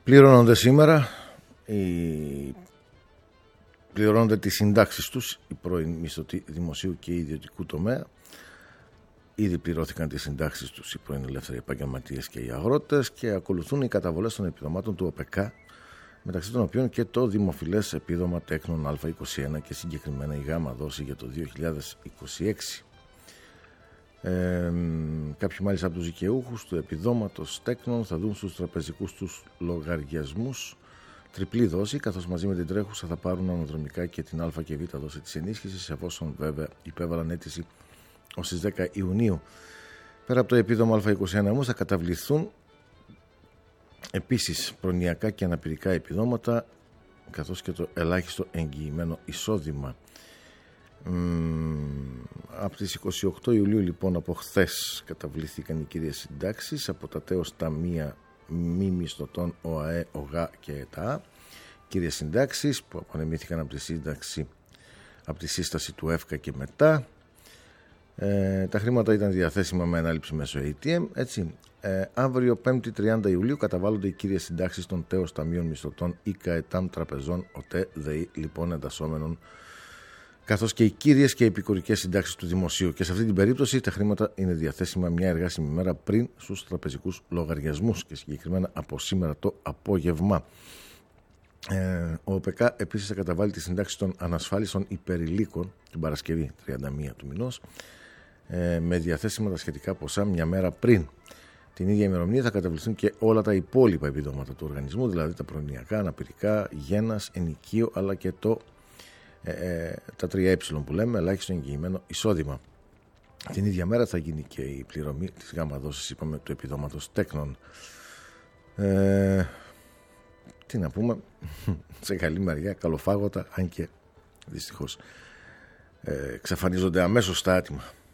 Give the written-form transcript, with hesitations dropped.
Πληρώνονται σήμερα, πληρώνονται τις συντάξεις τους οι πρώην μισθωτοί δημοσίου και ιδιωτικού τομέα. Ήδη πληρώθηκαν τις συντάξεις τους οι πρώην ελεύθεροι επαγγελματίες και οι αγρότες και ακολουθούν οι καταβολές των επιδομάτων του ΟΠΕΚΑ, μεταξύ των οποίων και το δημοφιλές επίδομα Τέκνον Α21 και συγκεκριμένα η γάμα δόση για το 2026. Κάποιοι μάλιστα από τους δικαιούχους του επιδόματος Τέκνον θα δουν στους τραπεζικούς τους λογαριασμούς τριπλή δόση, καθώς μαζί με την τρέχουσα θα πάρουν αναδρομικά και την Α και Β δόση της ενίσχυσης, εφόσον βέβαια υπέβαλαν αίτηση ως τις 10 Ιουνίου. Πέρα από το επίδομα Α21 όμως θα καταβληθούν επίσης προνοιακά και αναπηρικά επιδόματα, καθώς και το ελάχιστο εγγυημένο εισόδημα. Από τις 28 Ιουλίου λοιπόν, από χθες, καταβληθήκαν οι κύριες συντάξεις από τα τέος ταμεία μη μισθωτών ΟΑΕ, ΟΓΑ και ΕΤΑ. Κύριες συντάξεις που απονεμήθηκαν από τη σύσταση του ΕΦΚΑ και μετά. Τα χρήματα ήταν διαθέσιμα με ανάληψη μέσω ATM. Έτσι, αύριο 5η 30 Ιουλίου καταβάλλονται οι κύριες συντάξεις των τέος ταμείων μισθωτών ΙΚΑ, ΕΤΑΜ, τραπεζών, ΟΤΕ, ΔΕΗ, λοιπόν εντασσόμενων, καθώς και οι κύριες και επικουρικές συντάξεις του δημοσίου. Και σε αυτή την περίπτωση τα χρήματα είναι διαθέσιμα μια εργάσιμη μέρα πριν στους τραπεζικούς λογαριασμούς και συγκεκριμένα από σήμερα το απόγευμα. Ο ΟΠΕΚΑ επίσης θα καταβάλει τις συντάξεις των ανασφάλιστων υπερηλίκων την Παρασκευή 31 του μηνός, με διαθέσιμα τα σχετικά ποσά μια μέρα πριν. Την ίδια ημερομηνία θα καταβληθούν και όλα τα υπόλοιπα επιδόματα του οργανισμού, δηλαδή τα προνοιακά, αναπηρικά, γένας, ενοικείο, αλλά και τα 3Ε που λέμε, ελάχιστο εγγυημένο εισόδημα. Την ίδια μέρα θα γίνει και η πληρωμή της γάμα δόσης, είπαμε, του επιδόματος Τέκνον. Τι να πούμε, σε καλή μεριά, καλοφάγωτα, αν και δυστυχώς εξαφανίζονται αμέσως τα άτομα.